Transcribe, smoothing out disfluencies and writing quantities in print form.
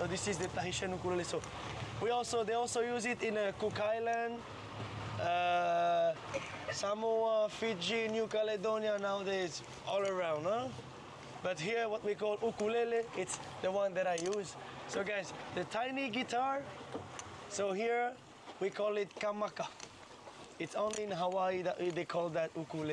So this is the Tahitian ukulele. So they also use it in Cook Island, Samoa, Fiji, New Caledonia nowadays, all around, huh? But here, what we call ukulele, it's the one that I use. So guys, the tiny guitar, so here we call it kamaka. It's only in Hawaii that they call that ukulele.